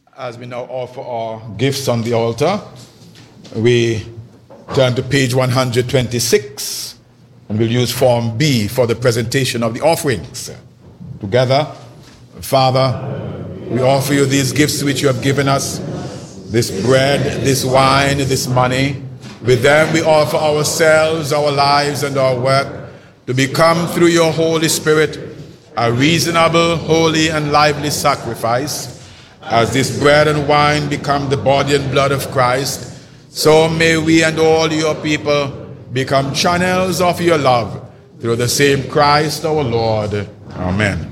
As we now offer our gifts on the altar, we turn to page 126, and we'll use form B for the presentation of the offerings. Together, Father, we offer you these gifts which you have given us, this bread, this wine, this money. With them we offer ourselves, our lives, and our work to become, through your Holy Spirit, a reasonable, holy, and lively sacrifice. As this bread and wine become the body and blood of Christ, so may we and all your people become channels of your love through the same Christ our Lord. Amen.